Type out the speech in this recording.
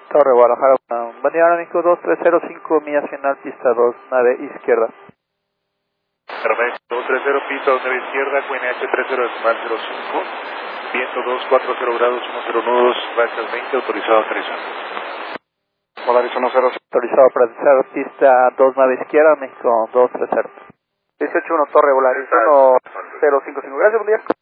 Torre Guadalajara, buen día, México 2305, millas final, pista 2, nave izquierda. México 230, pista 2, nave izquierda, QNH 30.05, viento 240 grados, 10 nudos, rachas 20, autorizado a aterrizar. Polaris 10, autorizado para aterrizar, pista 2, nave izquierda, México 230. 181, Torre Volaris 1055, gracias, buen día.